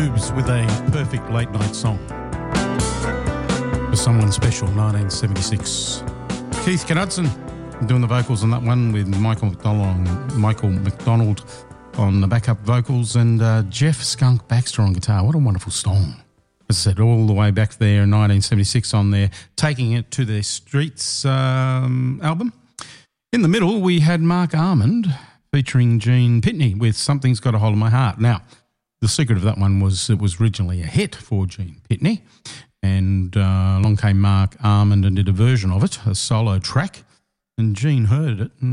Tubes with a perfect late night song for someone special, 1976. Keith Knudsen doing the vocals on that one with Michael McDonald on the backup vocals and Jeff Skunk Baxter on guitar. What a wonderful song. As I said, all the way back there in 1976 on their Taking It to the Streets album. In the middle, we had Mark Armand featuring Gene Pitney with Something's Got a Hold of My Heart. Now, the secret of that one was it was originally a hit for Gene Pitney, and along came Mark Armand and did a version of it, a solo track, and Gene heard it and